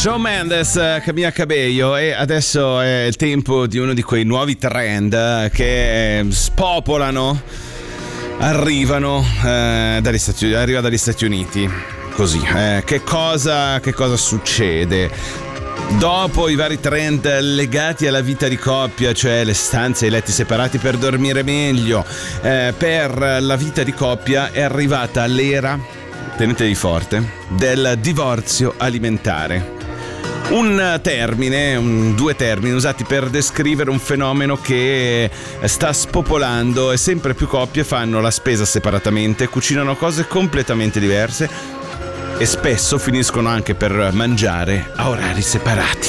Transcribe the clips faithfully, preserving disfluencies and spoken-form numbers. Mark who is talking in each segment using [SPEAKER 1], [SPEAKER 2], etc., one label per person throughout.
[SPEAKER 1] Shawn Mendes, Camila Cabello, e adesso è il tempo di uno di quei nuovi trend che spopolano, arrivano eh, dagli Stati, arriva dagli Stati Uniti. Così, eh, che cosa, che cosa succede? Dopo i vari trend legati alla vita di coppia, cioè le stanze e i letti separati per dormire meglio, eh, per la vita di coppia è arrivata l'era, tenetevi forte, del divorzio alimentare. Un termine, un, due termini usati per descrivere un fenomeno che sta spopolando e sempre più coppie fanno la spesa separatamente, cucinano cose completamente diverse e spesso finiscono anche per mangiare a orari separati.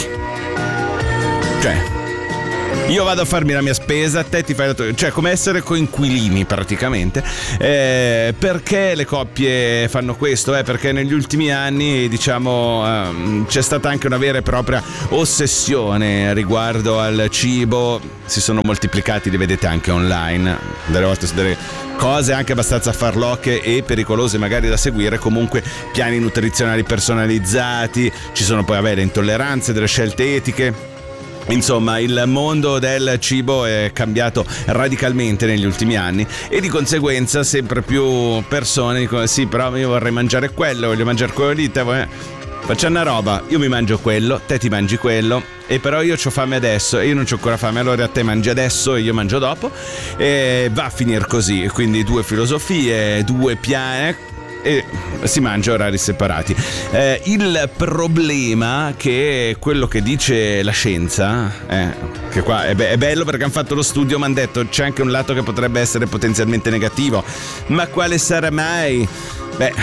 [SPEAKER 1] Cioè, io vado a farmi la mia spesa, te ti fai la tua, cioè come essere coinquilini praticamente. Eh, perché le coppie fanno questo? Eh, perché negli ultimi anni, diciamo, ehm, c'è stata anche una vera e propria ossessione riguardo al cibo. Si sono moltiplicati, li vedete anche online, delle volte delle cose anche abbastanza farlocche e pericolose magari da seguire, comunque piani nutrizionali personalizzati, ci sono poi vabbè, le intolleranze, delle scelte etiche. Insomma, il mondo del cibo è cambiato radicalmente negli ultimi anni e di conseguenza sempre più persone dicono sì, però io vorrei mangiare quello, voglio mangiare quello lì, te vuoi... facciamo una roba, io mi mangio quello, te ti mangi quello, e però io c'ho fame adesso e io non c'ho ancora fame, allora te mangi adesso e io mangio dopo, e va a finire così. Quindi due filosofie, due piani e si mangia a orari separati. Eh, il problema che quello che dice la scienza, eh, che qua è, be- è bello perché hanno fatto lo studio, mi hanno detto c'è anche un lato che potrebbe essere potenzialmente negativo, ma quale sarà mai? Beh,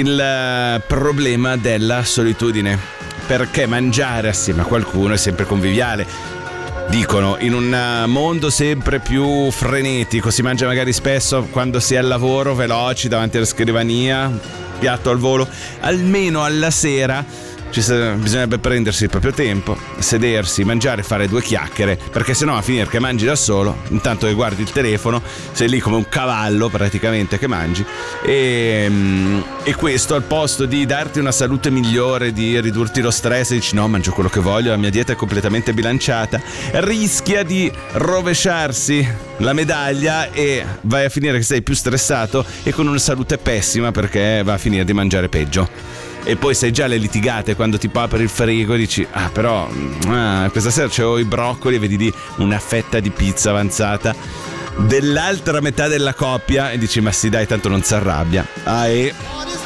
[SPEAKER 1] il problema della solitudine, perché mangiare assieme a qualcuno è sempre conviviale. Dicono, in un mondo sempre più frenetico, si mangia magari spesso quando si è al lavoro, veloci davanti alla scrivania, piatto al volo, almeno alla sera ci bisognerebbe prendersi il proprio tempo, sedersi, mangiare, fare due chiacchiere, perché sennò a finire che mangi da solo, intanto che guardi il telefono, sei lì come un cavallo praticamente che mangi, e, e questo al posto di darti una salute migliore, di ridurti lo stress, dici no, mangio quello che voglio, la mia dieta è completamente bilanciata, rischia di rovesciarsi la medaglia e vai a finire che sei più stressato e con una salute pessima, perché va a finire di mangiare peggio. E poi sai già le litigate quando tipo apri il frigo e dici ah però ah, questa sera c'ho i broccoli e vedi lì una fetta di pizza avanzata dell'altra metà della coppia e dici ma sì dai tanto non si arrabbia. Ah, e